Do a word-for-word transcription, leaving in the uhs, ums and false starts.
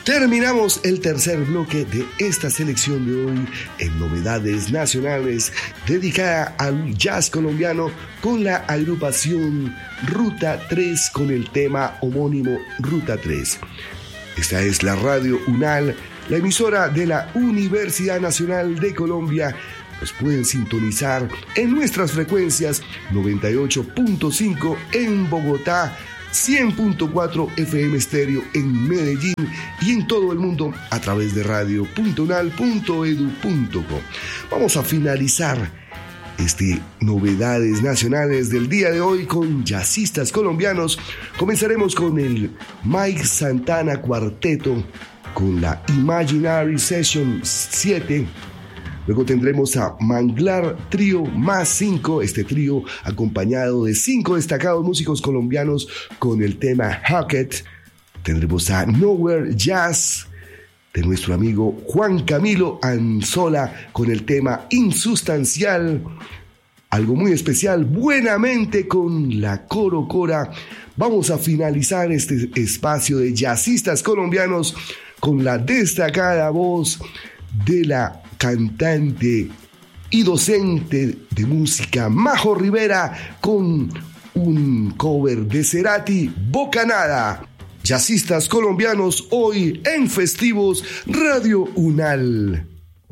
Terminamos el tercer bloque de esta selección de hoy en novedades nacionales dedicada al jazz colombiano con la agrupación Ruta tres con el tema homónimo Ruta tres. Esta es la Radio UNAL, la emisora de la Universidad Nacional de Colombia. Nos pueden sintonizar en nuestras frecuencias noventa y ocho punto cinco en Bogotá, cien punto cuatro F M estéreo en Medellín y en todo el mundo a través de radio punto unal punto edu punto co. Vamos a finalizar este novedades nacionales del día de hoy con jazzistas colombianos. Comenzaremos con el Mike Santana Cuarteto con la Imaginary Session siete. Luego tendremos a Manglar Trío más cinco, este trío acompañado de cinco destacados músicos colombianos con el tema Hackett. Tendremos a Nowhere Jazz de nuestro amigo Juan Camilo Anzola con el tema Insustancial. Algo muy especial, Buenamente con la Coro Cora. Vamos a finalizar este espacio de jazzistas colombianos con la destacada voz de la cantante y docente de música Majo Rivera con un cover de Cerati, Bocanada. Jazzistas colombianos hoy en Festivos Radio UNAL.